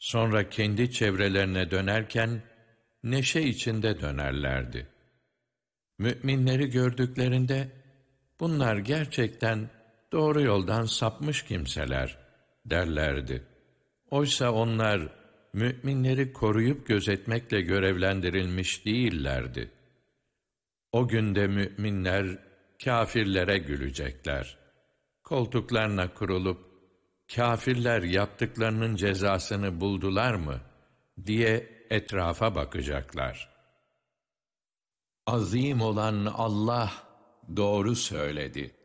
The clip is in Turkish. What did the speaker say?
Sonra kendi çevrelerine dönerken neşe içinde dönerlerdi. Müminleri gördüklerinde, bunlar gerçekten doğru yoldan sapmış kimseler derlerdi. Oysa onlar müminleri koruyup gözetmekle görevlendirilmiş değillerdi. O günde müminler kâfirlere gülecekler. Koltuklarına kurulup, kâfirler yaptıklarının cezasını buldular mı diye etrafa bakacaklar. Azim olan Allah doğru söyledi.